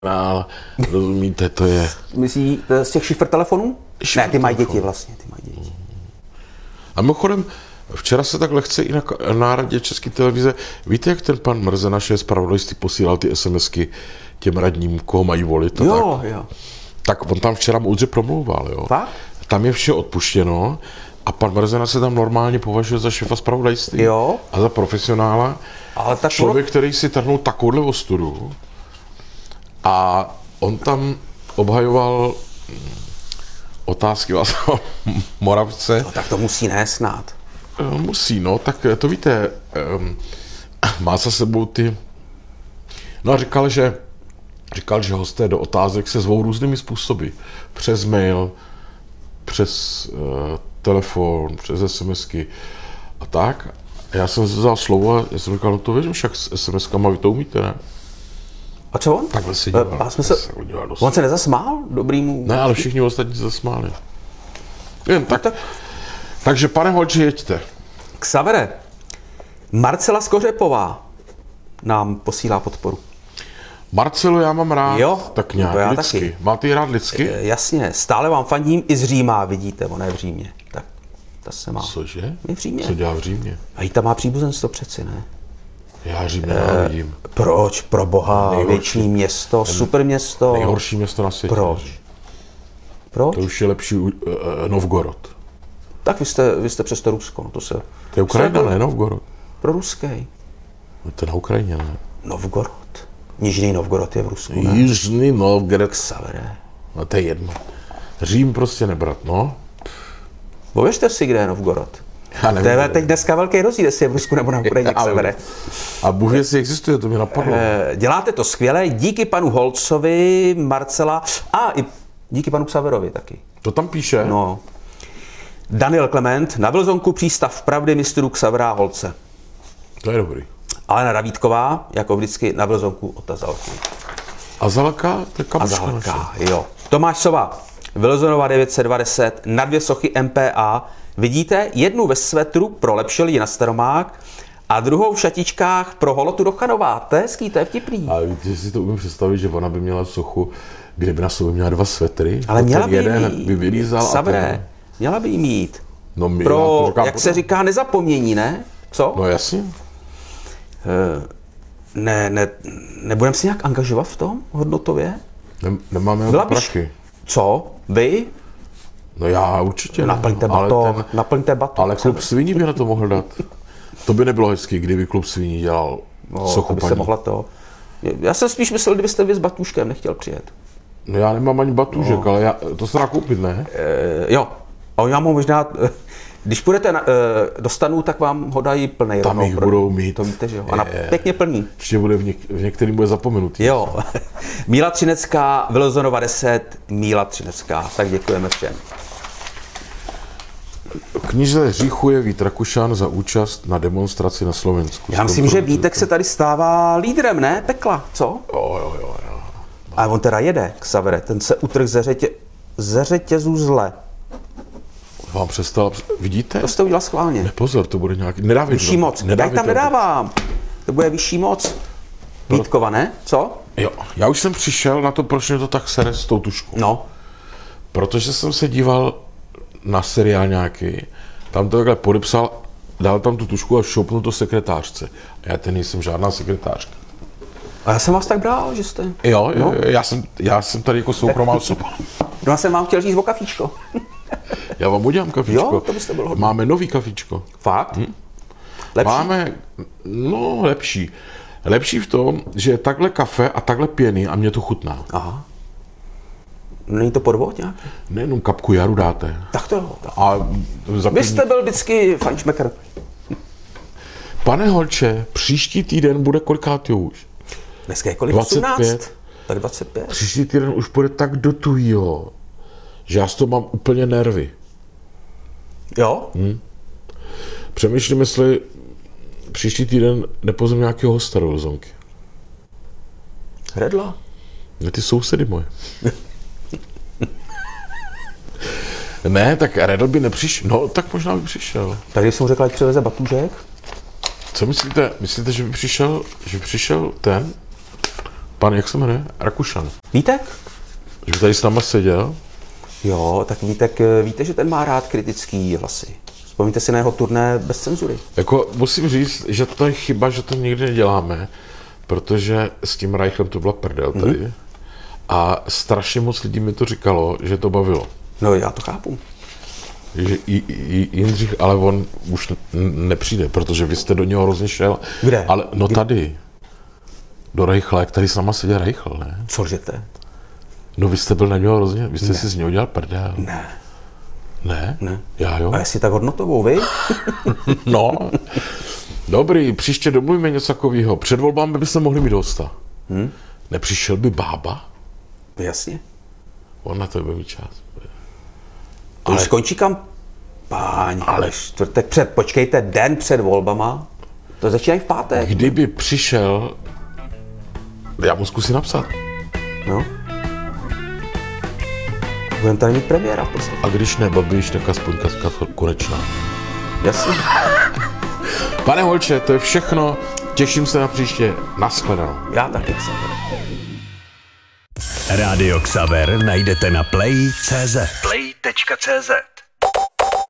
rozumíte, to je... Myslí z těch šifr telefonů? Ne, ty mají děti vlastně, ty mají děti. A mimochodem, včera se tak lehce i na radě České televize, víte, jak ten pan Mrze, naše zpravodajství, posílal ty SMSky těm radním, koho mají volit? Jo. Tak on tam včera moudře promlouval, jo. Fakt? Tam je vše odpuštěno a pan Mrzena se tam normálně považuje za šéfa zpravodajství a za profesionála. Ale tak člověk, který si trhnul takovouhle ostudu a on tam obhajoval otázky Václava Moravce. No, tak to musí nést snad. Musí, no, tak to víte, má za sebou ty... No a říkal, že hosté do otázek se zvou různými způsoby. Přes mail, přes telefon, přes SMSky a tak. A já jsem vzal slovo a já jsem říkal, no to věřím, však s SMSkama vy to umíte, ne? A co on? Takhle se díval. On se nezasmál dobrýmu? Ne, ale všichni ostatní se zasmáli. Jen tak. Takže pane Holči, jeďte. Xavere, Marcela Skořepová nám posílá podporu. Marcelu, já mám rád, jo, tak nějak lidsky. Taky. Máte ji rád lidsky? Jasně, stále vám fandím i z Říma, vidíte, ona je v Římě. Tak, ta se má. Cože? Je v Římě. Co dělá v Římě? A jí tam má příbuzenstvo přeci, ne? Já Řím nenávidím. Proč? Pro boha, věčný město, super město. Nejhorší město na světě. Proč? To už je lepší Novgorod. Tak vy jste přes to Rusko, no to se... To je Ukrajina, ne Novgorod. Pro ruský. No to je na Ukrajině, ne? Novgorod. Nižný Novgorod je v Rusku, ne? Jižný Novgorod. Xavere. No to je jedno. Řím prostě nebrat, no. Pověřte si, kde je Novgorod. To je teď dneska velký rozdíl, jestli je v Rusku nebo na Ukrajině, Xavere. A Bůh jestli existuje, to mě napadlo. Děláte to skvěle, díky panu Holcovi, Marcela a i díky panu Xaverovi taky. To tam píše? No. Daniel Klement, na Vlzonku přístav pravdy mistrů Xavera a Holce. To je dobrý. Alena Davídková, jako vždycky na Vlzonku od Azalky. Azalka? To je kamoška. Azalka, jo. Tomáš Sova, Vilzonova 920, na 2 sochy MPA. Vidíte, jednu ve svetru pro lepší lidi na Staromák a druhou v šatičkách pro Holotu do Chanová. To je hezký, to je vtipný. A víte, že si to umím představit, že ona by měla sochu, kde by na sobě měla 2 svetry. Ale měla by jeden by vylízal Sabré, měla by jí mít. No my, pro, říkám, jak se říká, nezapomnění, ne? Co? No jasně. Nebudeme se nějak angažovat v tom hodnotově? Nemáme na prachy. Co? Vy? No já určitě. Naplňte bato. Ale klub sviní by na to mohl dát. To by nebylo hezky, kdyby klub sviní dělal sochu paní. Se mohla to. Já jsem spíš myslel, kdybyste vy s Batuškem nechtěl přijet. No já nemám ani Batušek, ale to se dá koupit, ne? Jo. A já mám možná... Když půjdete do Stanu, tak vám ho dají plnej. Tam jich budou mít. To víte, že jo? A pěkně plný. Ještě bude v některým bude zapomenutý. Jo. Míla Třinecká, Vilzonova 10, Míla Třinecká. Tak děkujeme všem. Knize hříchu je Vít Rakušan za účast na demonstraci na Slovensku. Já myslím, že Vítek se tady stává lídrem, ne? Pekla, co? Jo. A on teda jede, Xavere, ten se utrh ze řetězů zle. Vám přestal, vidíte? To jste udělal schválně. Ne, pozor, to bude nějaký... Nedávej vyšší moc. Já tam nedávám. To bude vyšší moc. Vítkova, ne? Co? Jo, já už jsem přišel na to, proč mě to tak sere s tou tuškou. No. Protože jsem se díval na seriál nějaký, tam to takhle podepsal, dal tam tu tušku a šoupnul to sekretářce. A já ten nejsem žádná sekretářka. A já jsem vás tak bral, že jste... Jo, no? Já jsem tady jako soukromá osoba. No já jsem vám chtěl říct o kafíčko. Já vám udělám kafíčko. Jo, to byste byl hodný. Máme nový kafíčko. Fakt? Lepší? Máme, lepší. Lepší v tom, že je takhle kafe a takhle pěný a mě to chutná. Aha. Není to podvod nějak? Ne, jenom kapku jaru dáte. Tak to jo. A vy jste byl vždycky fajnšmekr. Pane Holče, příští týden bude kolikátý už? Dneska je kolik? 18? Tak 25. Příští týden už bude tak do tuhýho, že já z toho mám úplně nervy. Jo? Přemýšlím, jestli příští týden nepozvem nějakého hosta do Lzonky. Redla? Ne, ty sousedy moje. Ne, tak Redl by nepřišel. No, tak možná by přišel. Tak když jsem mu řekl, ať přiveze Batůžek? Co myslíte? Myslíte, že by přišel ten? pan, jak se jmenuje? Rakušan. Vítek? Že tady s náma seděl. Jo, tak Vítek, víte, že ten má rád kritický hlasy. Vzpomněte si na jeho turné bez cenzury. Jako musím říct, že to je chyba, že to nikdy neděláme, protože s tím Reichlem to byla prdel tady. A strašně moc lidí mi to říkalo, že to bavilo. No já to chápu. Že Jindřich, ale on už nepřijde, protože vy jste do něho hrozně šel. Kde? Ale no tady. Do Reichla, jak tady s náma seděl Reichl, ne? Co lžete? No vy jste byl na něho hrozně, vy jste si z něho dělal prdel. Ne. Ne? Ne. Já jo? A jestli tak hodnotovou, vy? No. Dobrý, příště domluvíme něco takového. Před volbami bychom mohli mít hosta. Nepřišel by Bába? Jasně. On na to bude mít čas. To už skončí kampaň. Ale čtvrtek počkejte, den před volbama. To začínají v pátek. Kdyby přišel, já mu zkusím napsat. No. Budeme tady mít premiéra v podstatě. A když ne Babiš, tak aspoň Katka Konečná. Jasně. Pane Holče, to je všechno. Těším se na příště. Naschledanou. Já taky jsem. Rádio Xaver najdete na play.cz.